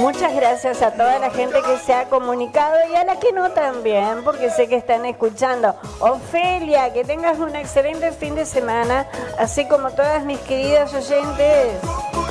Muchas gracias a toda la gente que se ha comunicado y a la que no también, porque sé que están escuchando. Ofelia, que tengas un excelente fin de semana, así como todas mis queridas oyentes.